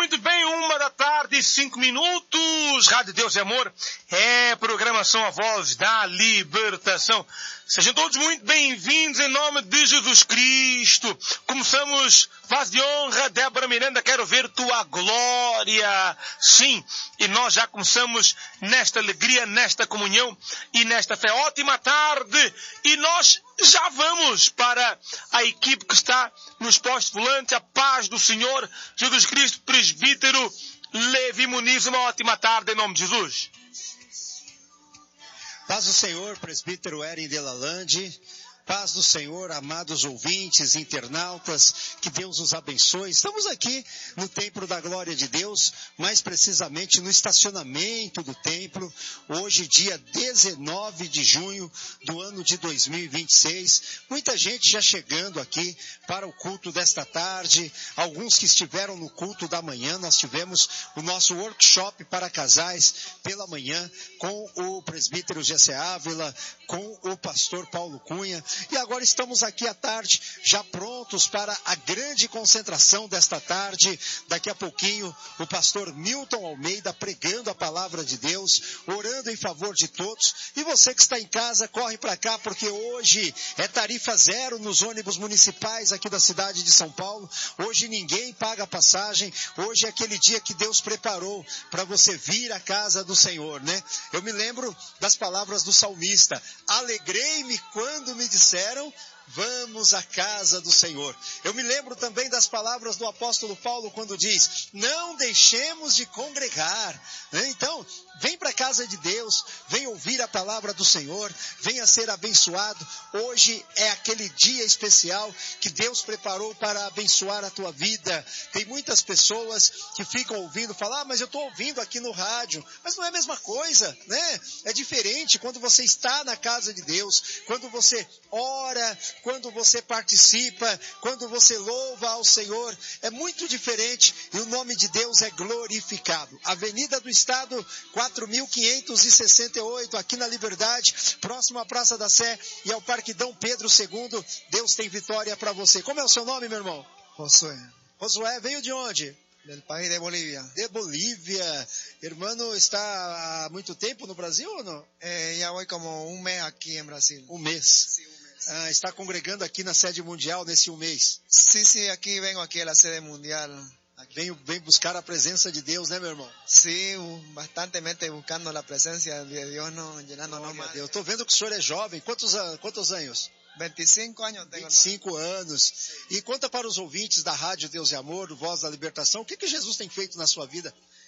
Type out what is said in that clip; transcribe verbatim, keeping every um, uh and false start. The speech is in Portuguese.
Muito bem, uma da tarde, cinco minutos. Rádio Deus e Amor é programação A Voz da Libertação. Sejam todos muito bem-vindos em nome de Jesus Cristo. Começamos, faz de honra, Débora Miranda, quero ver tua glória. Sim, e nós já começamos nesta alegria, nesta comunhão e nesta fé. Ótima tarde, e nós já vamos para a equipe que está nos postos volantes. A paz do Senhor Jesus Cristo, presbítero Levi Muniz, uma ótima tarde em nome de Jesus. Paz do Senhor, presbítero Erin Delalande. Paz do Senhor, amados ouvintes, internautas, que Deus os abençoe. Estamos aqui no Templo da Glória de Deus, mais precisamente no estacionamento do templo, hoje dia dezenove de junho do ano de dois mil e vinte e seis. Muita gente já chegando aqui para o culto desta tarde, alguns que estiveram no culto da manhã. Nós tivemos o nosso workshop para casais pela manhã com o presbítero Jesse Ávila, com o pastor Paulo Cunha. E agora estamos aqui à tarde, já prontos para a grande concentração desta tarde. Daqui a pouquinho, o pastor Milton Almeida pregando a palavra de Deus, orando em favor de todos. E você que está em casa, corre para cá, porque hoje é tarifa zero nos ônibus municipais aqui da cidade de São Paulo. Hoje ninguém paga passagem. Hoje é aquele dia que Deus preparou para você vir à casa do Senhor, né? Eu me lembro das palavras do salmista: alegrei-me quando me disseram, vamos à casa do Senhor. Eu me lembro também das palavras do apóstolo Paulo quando diz, não deixemos de congregar. Então, vem para a casa de Deus, vem ouvir a palavra do Senhor, venha ser abençoado. Hoje é aquele dia especial que Deus preparou para abençoar a tua vida. Tem muitas pessoas que ficam ouvindo, falar, ah, mas eu estou ouvindo aqui no rádio. Mas não é a mesma coisa, né? É diferente quando você está na casa de Deus, quando você ora, quando você participa, quando você louva ao Senhor. É muito diferente e o nome de Deus é glorificado. Avenida do Estado, quatro mil quinhentos e sessenta e oito, aqui na Liberdade, próximo à Praça da Sé e ao Parque Dom Pedro segundo. Deus tem vitória para você. Como é o seu nome, meu irmão? Josué. Josué, veio de onde? Del país de Bolívia. De Bolívia. Irmão, está há muito tempo no Brasil ou não? Eh, ya voy como un mes aquí en Brasil. Um mês. Sí, un mes. Ah, está congregando aqui na sede mundial nesse um mês. Sí, sí, aquí vengo aquí a la sede mundial. Vem, vem buscar a presença de Deus, né, meu irmão? Sí, bastantemente buscando la presencia de Dios, no, llenándonos más. Eu estou vendo que o senhor é jovem. Quantos, quantos anos? veinticinco años tengo. vinte e cinco anos. E conta para os ouvintes da Rádio Deus e Amor, do Voz da Libertação, o que que Jesus tem feito na sua vida?